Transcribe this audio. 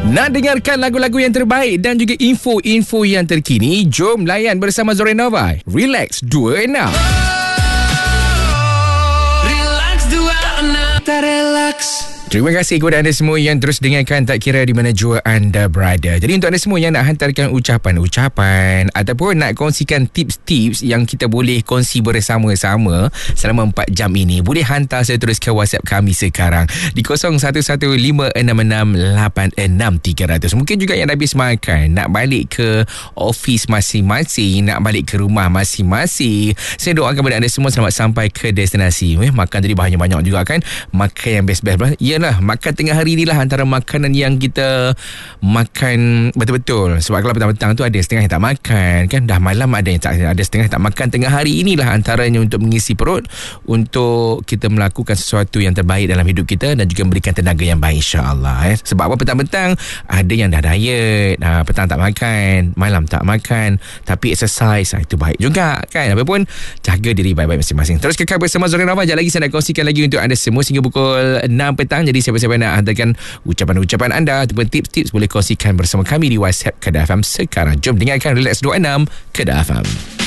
Nak dengarkan lagu-lagu yang terbaik dan juga info-info yang terkini? Jom layan bersama Zorenova. Relax 26. Relax 26. Tak relax. Terima kasih kepada anda semua yang terus dengarkan tak kira di mana jua anda berada. Jadi untuk anda semua yang nak hantarkan ucapan-ucapan ataupun nak kongsikan tips-tips yang kita boleh kongsi bersama-sama selama 4 jam ini, boleh hantar saya terus ke WhatsApp kami sekarang di 0115668600. Mungkin juga yang dah habis makan, nak balik ke office masing-masing, nak balik ke rumah masing-masing. Saya doakan kepada anda semua selamat sampai ke destinasi. Makan tadi banyak-banyak juga kan. Makan yang best-best. Makan tengah hari ni lah antara makanan yang kita makan betul-betul. Sebab kalau petang-petang tu ada setengah yang tak makan kan, dah malam ada yang tak, ada setengah yang tak makan. Tengah hari inilah antaranya untuk mengisi perut, untuk kita melakukan sesuatu yang terbaik dalam hidup kita dan juga memberikan tenaga yang baik, insyaAllah. Sebab apa, petang-petang ada yang dah diet, petang tak makan, malam tak makan, tapi exercise, itu baik juga kan. Apapun, jaga diri baik-baik masing-masing. Terus kekal bersama Zorenova. Sekejap lagi saya nak kongsikan lagi untuk anda semua sehingga pukul 6 petang. Jadi siapa-siapa nak hantarkan ucapan-ucapan anda ataupun tips-tips, boleh kongsikan bersama kami di WhatsApp Kedah FM sekarang. Jom dengarkan Relax 26 Kedah FM.